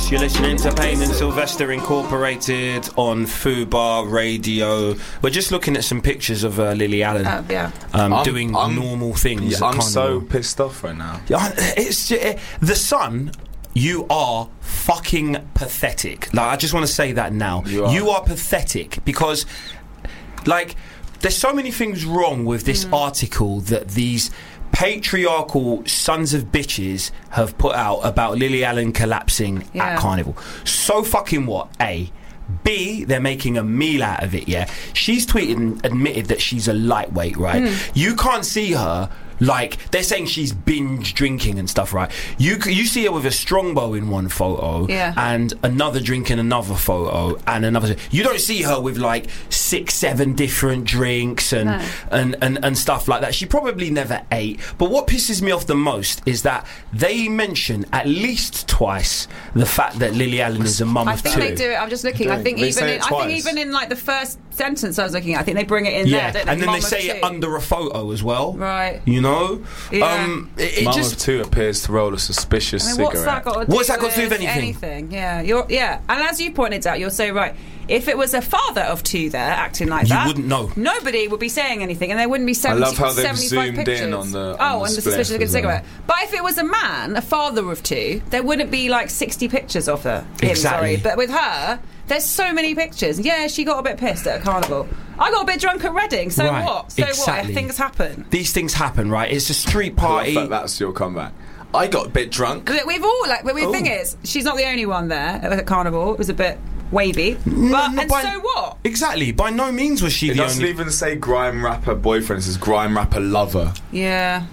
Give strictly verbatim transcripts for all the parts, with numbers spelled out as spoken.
Yes, you're listening to Payne and Sylvester Incorporated on Fubar Radio. We're just looking at some pictures of uh, Lily Allen uh, yeah. um, I'm, doing I'm, normal things. Yeah, I'm so pissed off right now. Yeah, it's uh, the Sun. You are fucking pathetic. Like, I just want to say that now. You are, you are pathetic because, like, there's so many things wrong with this mm. article that these patriarchal sons of bitches have put out about Lily Allen collapsing yeah. at Carnival. So fucking what? A. B, they're making a meal out of it, yeah? She's tweeted and admitted that she's a lightweight, right? Mm. You can't see her. Like, they're saying she's binge drinking and stuff, right? You you see her with a strongbow in one photo yeah. and another drink in another photo and another... You don't see her with, like, six, seven different drinks and, no. and, and, and stuff like that. She probably never ate. But what pisses me off the most is that they mention at least twice the fact that Lily Allen is a mum I of two. think they do it. I'm just looking. I think they even in, I think even in, like, the first sentence I was looking at, I think they bring it in yeah. there, don't they? And then Mum they say two. it under a photo as well. Right. You know? Yeah. Um, it, it Mum just of two appears to roll a suspicious I mean, what's cigarette. that got to do What's that got to do with with anything? Anything, yeah. You're, yeah. And as you pointed out, you're so right. If it was a father of two there acting like you that, you wouldn't know. Nobody would be saying anything, and there wouldn't be seventy, I love how they've seventy-five zoomed pictures. in on the on oh, the and the spliff suspicious as good cigarette. well. But if it was a man, a father of two, there wouldn't be like sixty pictures of her. Him, Exactly. Sorry. But with her, there's so many pictures. Yeah, she got a bit pissed at a carnival. I got a bit drunk at Reading. So right. what? So exactly. what? Things happen. These things happen, right? It's a street party. That that's your comeback. I got a bit drunk. We've all like. But the Ooh. thing is, she's not the only one there at the carnival. It was a bit wavy. But No, and by, so what? Exactly. By no means was she It the doesn't only. even say grime rapper boyfriend. It says grime rapper lover. Yeah.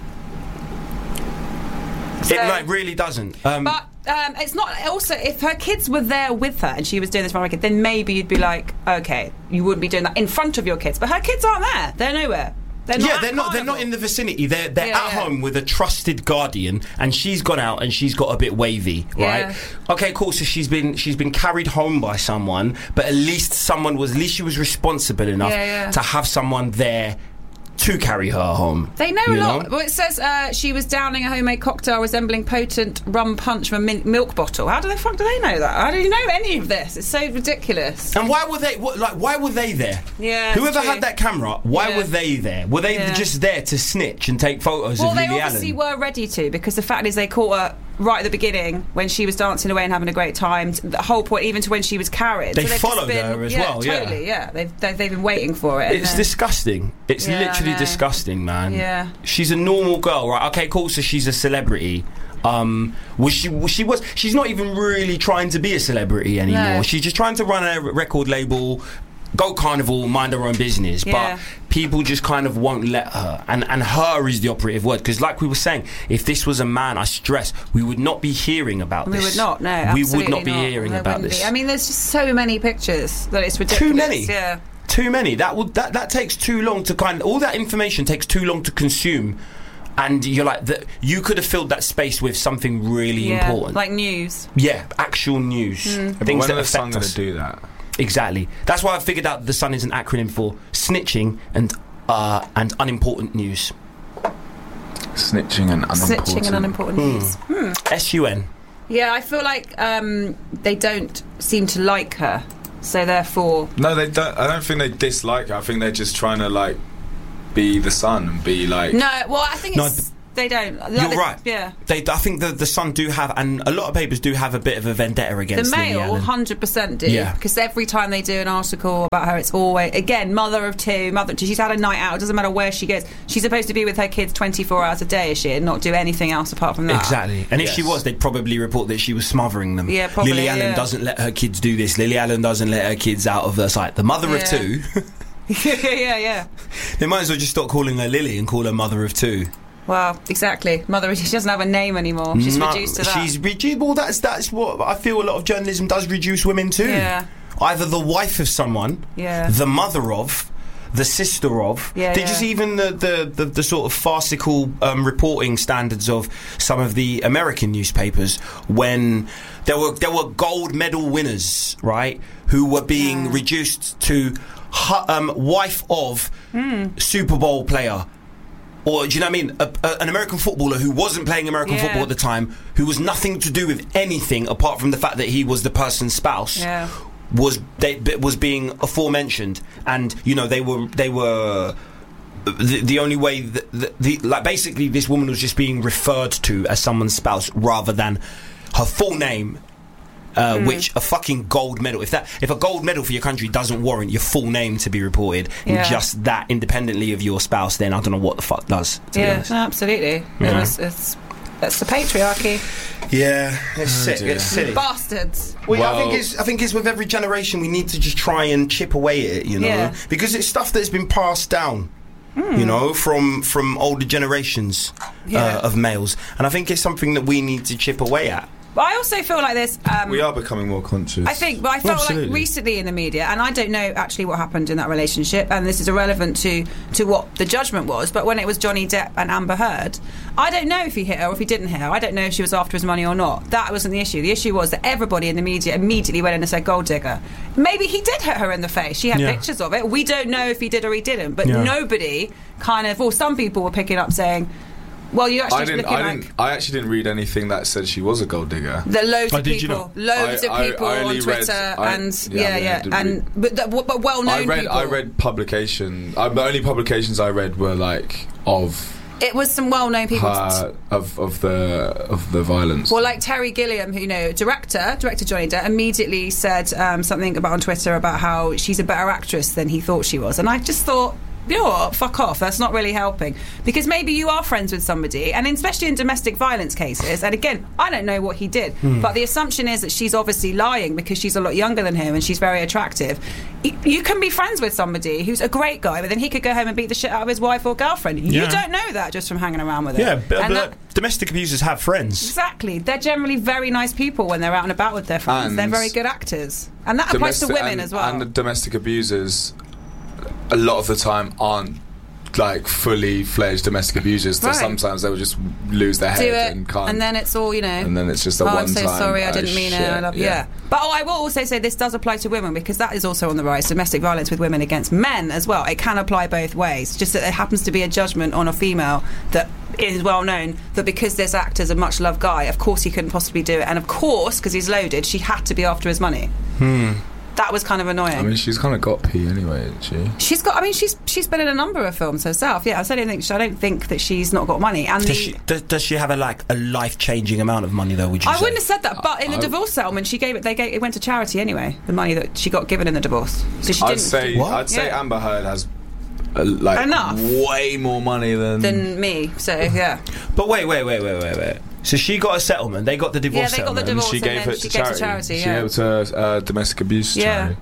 It So- like really doesn't. Um, But um, it's not. Also, if her kids were there with her and she was doing this for her kid, then maybe you'd be like, okay, you wouldn't be doing that in front of your kids. But her kids aren't there. They're nowhere. They're not yeah, at they're not. They're Carnival. not in the vicinity. They're they're Yeah, at yeah. home with a trusted guardian, and she's gone out and she's got a bit wavy, right? Yeah. Okay, cool. So she's been she's been carried home by someone, but at least someone was. At least she was responsible enough Yeah, yeah. to have someone there to carry her home. They know you a lot. know? Well, it says uh, she was downing a homemade cocktail resembling potent rum punch from a min- milk bottle. How do the fuck do they know that? How do you know any of this? It's so ridiculous. And why were they? What, like, why were they there? Yeah, it's Whoever true. had that camera, why Yeah. were they there? Were they Yeah. just there to snitch and take photos Well, of they Lily obviously Allen? were ready to, because the fact is they caught her right at the beginning when she was dancing away and having a great time. The whole point, even to when she was carried. They so they've just followed been, her as yeah, well, yeah. Totally, yeah. They've, they've, they've been waiting for it. It's and, uh, disgusting. It's Yeah, I literally know. disgusting, man. Yeah. She's a normal girl, right? Okay, cool. So she's a celebrity. Um, was she? Was she was. She's not even really trying to be a celebrity anymore. No. She's just trying to run a record label, go Carnival, mind her own business. Yeah. But people just kind of won't let her. And and her is the operative word. Because like we were saying, if this was a man, I stress, we would not be hearing about We this. would not, no, We absolutely would not be not. hearing There about wouldn't this. be. I mean, there's just so many pictures that it's ridiculous. Too many. Yeah. Too many. That would that, that takes too long to kind of, all that information takes too long to consume, and you're like that. You could have filled that space with something really Yeah, important, like news. yeah, actual news, Mm. But things when that are the Sun affect going us. to do that? Exactly. That's why I figured out the Sun is an acronym for snitching and uh, and unimportant news. Snitching and unimportant. Snitching and unimportant Hmm. news. Hmm. S U N. Yeah, I feel like um, they don't seem to like her, so therefore. No, they don't. I don't think they dislike her. I think they're just trying to like be the Sun and be like. No, well, I think No, it's. They don't. Like, You're they- right. Yeah. They, I think the the Sun do have, and a lot of papers do have a bit of a vendetta The against Lily Mail, Allen. one hundred percent do. Yeah. Because every time they do an article about her, it's always, again, mother of two, mother. She's had a night out. It doesn't matter where she goes. She's supposed to be with her kids twenty-four hours a day, is she? And not do anything else apart from that. Exactly. And if Yes. she was, they'd probably report that she was smothering them. Yeah, probably, Lily Allen yeah. doesn't let her kids do this. Lily Allen doesn't let her kids out of her sight. The mother of Yeah. two. yeah, yeah, yeah. They might as well just stop calling her Lily and call her mother of two. Well, exactly. Mother, she doesn't have a name anymore. She's No, reduced to that. She's reduced. Well, that's that's what I feel. A lot of journalism does reduce women too. Yeah. Either the wife of someone, Yeah. the mother of, the sister of. Yeah, they yeah. just even the the, the, the sort of farcical um, reporting standards of some of the American newspapers when there were there were gold medal winners, right, who were being Yeah. reduced to hu- um, wife of Mm. Super Bowl player. or do you know what I mean? A, a, an American footballer who wasn't playing American Yeah. football at the time, who was nothing to do with anything apart from the fact that he was the person's spouse. Yeah. Was they was being aforementioned, and you know they were they were the, the only way that the, the like basically this woman was just being referred to as someone's spouse rather than her full name. Uh, Mm. Which a fucking gold medal. If that, if a gold medal for your country doesn't warrant your full name to be reported, Yeah. and just that independently of your spouse, then I don't know what the fuck does. To be Yeah, honest. no, absolutely. Yeah. It's, it's, it's the patriarchy. Yeah, it's sick. dear. It's silly. Bastards. Well, I Well- think it's I think it's with every generation we need to just try and chip away at it, you know, Yeah. because it's stuff that's been passed down, you know, from from older generations Yeah. uh, of males, and I think it's something that we need to chip away at. But I also feel like this. Um, We are becoming more conscious. I think, but I felt Absolutely. like recently in the media, and I don't know actually what happened in that relationship, and this is irrelevant to, to what the judgment was, but when it was Johnny Depp and Amber Heard, I don't know if he hit her or if he didn't hit her. I don't know if she was after his money or not. That wasn't the issue. The issue was that everybody in the media immediately went in and said gold digger. Maybe he did hit her in the face. She had Yeah. pictures of it. We don't know if he did or he didn't, but Yeah. nobody kind of, well, some people were picking up saying, well, you actually I didn't. looking I like... didn't. I actually didn't read anything that said she was a gold digger. There are loads Oh, of did you people, not? loads I- of I- people I on only Twitter, read- I- and yeah, yeah, I yeah, didn't and read- but, the, but well-known I read. people. I read publication. Uh, the only publications I read were like of It was some well-known people. her, of of the of the violence. Well, like Terry Gilliam, who, you know, director, director Johnny Depp, immediately said um, something about on Twitter about how she's a better actress than he thought she was, and I just thought, you know what, fuck off, that's not really helping. Because maybe you are friends with somebody, and especially in domestic violence cases, and again, I don't know what he did, but the assumption is that she's obviously lying because she's a lot younger than him and she's very attractive. Y- You can be friends with somebody who's a great guy, but then he could go home and beat the shit out of his wife or girlfriend. You Yeah. don't know that just from hanging around with him. Yeah, but, And but that- domestic abusers have friends. Exactly. They're generally very nice people when they're out and about with their friends. And they're very good actors. And that applies to Domestic- women and, as well. And the domestic abusers, a lot of the time, aren't like fully fledged domestic abusers. So Right. sometimes they will just lose their Do head it, and can't. and then it's all, you know. and then it's just a oh, one I'm so time. sorry, I oh, didn't mean it. shit, I love yeah. But oh, I will also say this does apply to women because that is also on the rise. Domestic violence with women against men as well. It can apply both ways. Just that there happens to be a judgment on a female that is well known that because this actor's a much loved guy, of course he couldn't possibly do it, and of course because he's loaded, she had to be after his money. Hmm. That was kind of annoying. I mean, she's kind of got P anyway, isn't she? She's got. I mean, she's she's been in a number of films herself. Yeah, I don't think I don't think that she's not got money. And Does the, she, does, does she have a like a life changing amount of money though? Would you I say? wouldn't have said that, but in the I- divorce settlement, she gave it. They gave it went to charity anyway. The money that she got given in the divorce, so she I'd didn't say. What? I'd say Yeah. Amber Heard has uh, like Enough. way more money than. than me. So yeah, But wait, wait, wait, wait, wait, wait. So she got a settlement. They got the divorce Yeah, they got the settlement. divorce. she and gave then it she to gave to charity. charity, She yeah. gave it to uh, domestic abuse Yeah. charity.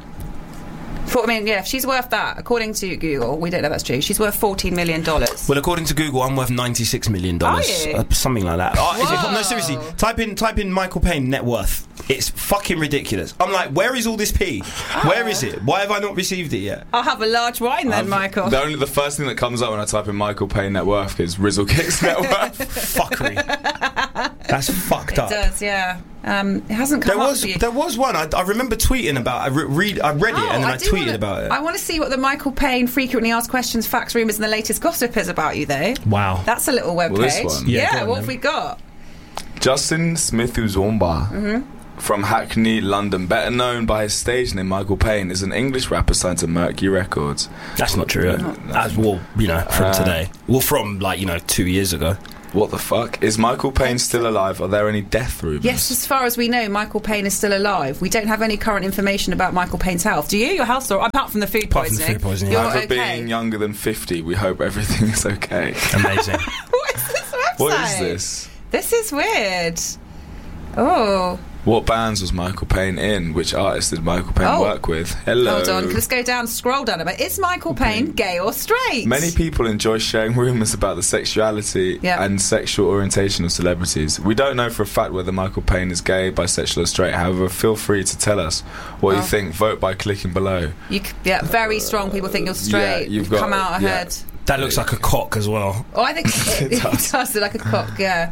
For, I mean, yeah, if she's worth that, according to Google, we don't know if that's true. She's worth fourteen million dollars. Well, according to Google, I'm worth ninety-six million dollars, Are you? uh, something like that. Oh, is it- no, Whoa. seriously, type in type in Michael Payne net worth. It's fucking ridiculous. I'm like, where is all this P? Where is it? Why have I not received it yet? I'll have a large wine then, I've- Michael. The only the first thing that comes up when I type in Michael Payne net worth is Rizzle Kicks net worth. Fuckery. That's fucked It up. does, yeah. Um, it hasn't come There up was for you. there was one I, I remember tweeting about. I re- read I read it Oh, and then I, do tweeted wanna, about it. I want to see what the Michael Payne frequently asked questions, facts, rumours, and the latest gossip is about you, though. Wow. That's a little webpage. Well, this one. Yeah, Yeah, go on what then. have we got? Justin Smith-Uzomba Mm-hmm. from Hackney, London, better known by his stage name Michael Payne, is an English rapper signed to Mercury Records. That's not true. As well, you know, from Uh, today. Well, from like you know two years ago. What the fuck? Is Michael Payne still alive? Are there any death rumours? Yes, as far as we know, Michael Payne is still alive. We don't have any current information about Michael Payne's health. Do you? Your health story? Apart from the food Apart from the poisoning. food poisoning. You're However, okay. being younger than fifty, we hope everything is okay. Amazing. What is this website? What is this? This is weird. Oh. What bands was Michael Payne in? Which artists did Michael Payne Oh. work with? Hello. Hold on, let's go down, scroll down a bit. Is Michael Payne gay or straight? Many people enjoy sharing rumours about the sexuality Yeah. and sexual orientation of celebrities. We don't know for a fact whether Michael Payne is gay, bisexual or straight. However, feel free to tell us what Oh. you think. Vote by clicking below. You c- yeah, very strong people think you're straight. Yeah, you've got- come out yeah. ahead. That looks like a cock as well. Oh, I think it, It it does. does look like a cock, yeah.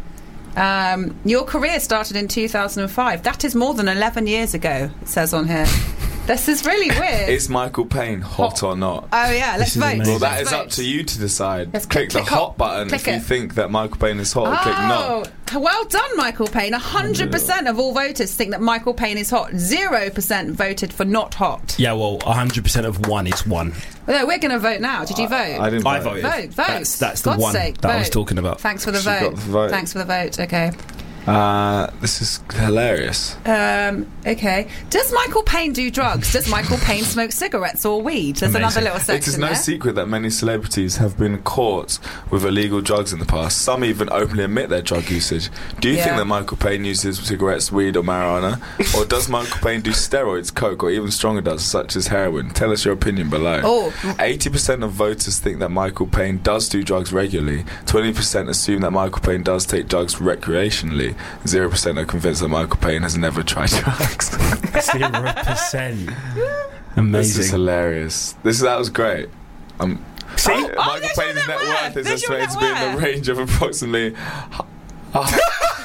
Um, your career started in two thousand five. That is more than eleven years ago, it says on here. This is really weird. Is Michael Payne hot, hot. or not? Oh yeah, let's This is vote. amazing. Well, that Let's is vote. up to you to decide. Let's click, click- the click hot hot. button Click if you it. think that Michael Payne is hot, or click no. Oh, well done, Michael Payne. one hundred percent of all voters think that Michael Payne is hot. zero percent voted for not hot. Yeah, well, one hundred percent of one is one. Well, no, we're going to vote now. Did you vote? I didn't I vote. voted. Vote, vote. That's, that's the God's one sake, that I was vote. talking about. Thanks for the She vote. got the vote. Thanks for the vote. Okay. Uh, this is hilarious. Um, okay. Does Michael Payne do drugs? Does Michael Payne smoke cigarettes or weed? There's Amazing. another little It section is no there. secret that many celebrities have been caught with illegal drugs in the past. Some even openly admit their drug usage. Do you Yeah. think that Michael Payne uses cigarettes, weed, or marijuana? Or does Michael Payne do steroids, coke, or even stronger drugs such as heroin? Tell us your opinion below. Oh. eighty percent of voters think that Michael Payne does do drugs regularly. twenty percent assume that Michael Payne does take drugs recreationally. zero percent are convinced that Michael Payne has never tried drugs. Zero percent. This is Amazing. hilarious. This that was great. Um, See? uh, Oh, Michael there's your Payne's net net worth. worth is There's your estimated to net be in the worth. range of approximately. What is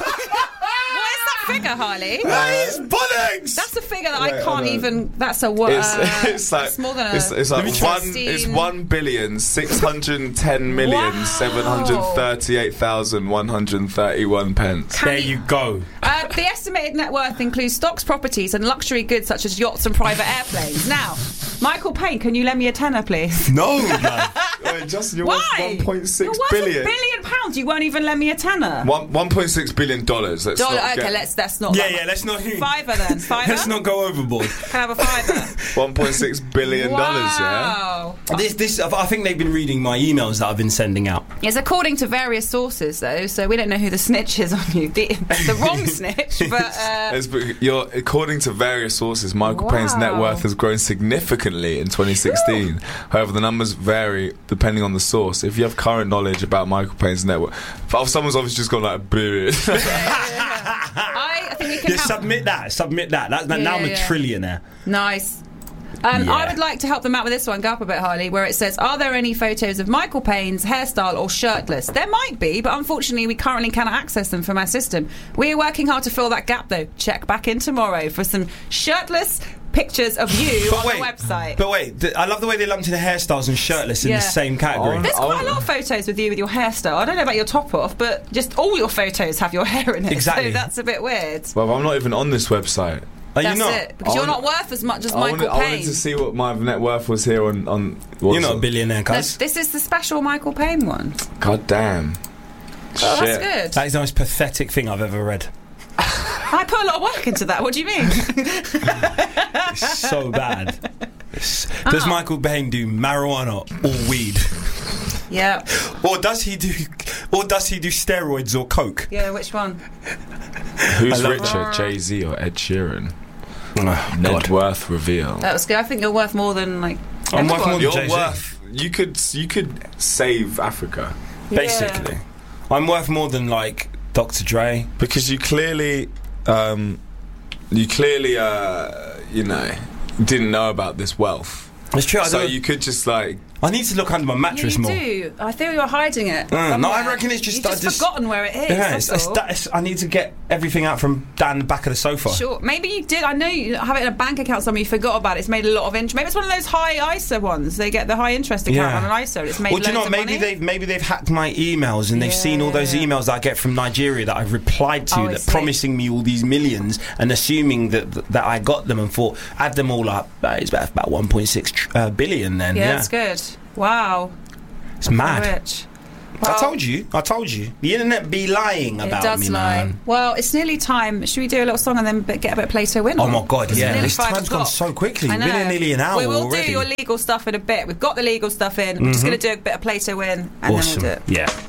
that figure, Harley? That is bollocks! That's a figure that Wait, I hold can't on. even. That's a what? It's, Uh, it's like it's more than a. it's, it's like Let me one. try. It's one billion six hundred ten million Wow. seven hundred thirty-eight thousand one hundred thirty-one pence. Can there you go. Uh, the estimated net worth includes stocks, proproperties, and luxury goods such as yachts and private airplanes. Now, Michael Payne, can you lend me a tenner, please? No, man. Wait, Justin, you're Why? worth one point You're six worth billion. a billion pounds. You won't even lend me a tenner. One one point six billion dollars. Let's Dollar. not Okay, get let's. That's not. Yeah, that yeah, let's not. Fiver then. Fiver. Let's not go overboard. Can I have a fiver? one point six billion dollars. Yeah. Wow. This, this, I think they've been reading my emails that I've been sending out. It's according to various sources, though, so we don't know who the snitch is on you. The, the wrong snitch, but. Uh, It's be- you're, according to various sources, Michael Wow. Payne's net worth has grown significantly in twenty sixteen. However, the numbers vary depending on the source. If you have current knowledge about Michael Payne's net worth, if someone's obviously just gone like, billion. I, I think we can Yeah, help. submit that. Submit that. that, that Yeah, now I'm yeah, a yeah. trillionaire. Nice. Um, Yeah. I would like to help them out with this one. Go up a bit, Harley, where it says, are there any photos of Michael Payne's hairstyle or shirtless? There might be, but unfortunately we currently cannot access them from our system. We are working hard to fill that gap, though. Check back in tomorrow for some shirtless pictures of you But on wait, the website. But wait, th- I love the way they lumped in the hairstyles and shirtless in Yeah. the same category. Oh, There's quite Oh. a lot of photos with you with your hairstyle. I don't know about your top off, but just all your photos have your hair in it. Exactly. So that's a bit weird. Well, I'm not even on this website. Are you That's not? it. Because I you're not wanna- worth as much as I wanted, Michael I wanted Payne. to see what my net worth was here on. on what You're was not a it? billionaire, No, cuz. this is the special Michael Payne one. God damn. Oh, Shit. that's good. That is the most pathetic thing I've ever read. I put a lot of work into that. What do you mean? It's so bad. S- Does Oh. Michael Payne do marijuana or weed? Yeah. Or does he do or does he do steroids or coke? Yeah, which one? Who's I love richer, Jay Z or Ed Sheeran? Oh, Net God. worth reveal. That was good. I think you're worth more than like. I'm worth everyone. more than You're Jay-Z. worth. You could. You could save Africa Basically. I'm worth more than like Doctor Dre. because you clearly, um, you clearly, uh, you know, didn't know about this wealth. It's true. I, So don't- you could just like. I need to look under my Yeah, mattress you more. do. I think you're hiding it. Mm, no, I somewhere. reckon it's just- You've I just, just- forgotten where it is. Yeah, that's it's, it's, all. that- it's, I need to get everything out from down the back of the sofa. Sure, maybe you did. I know you have it in a bank account somewhere. You forgot about it. It's made a lot of interest. Maybe it's one of those high I S A ones. They get the high interest account Yeah. on an I S A. It's made Well, do you know loads what? of Maybe money. they've maybe they've hacked my emails and they've Yeah, seen all those yeah, yeah. emails that I get from Nigeria that I've replied to, Oh, I that see. promising me all these millions and assuming that that I got them and thought add them all up. Uh, it's about about one point six tr- uh, billion. Then Yeah, yeah, that's good. Wow, it's mad. rich. I Well, told you. I told you. The internet be lying It about does me, lie. man. Well, it's nearly time. Should we do a little song and then b- get a bit of Play to Win? Oh on? my God! It's Yeah, nearly this five time's gone o'clock. so quickly. I We've been know. here nearly an hour We will already. do your legal stuff in a bit. We've got the legal stuff in. We're just going to do a bit of Play to Win, and Awesome. then we'll do it. Yeah.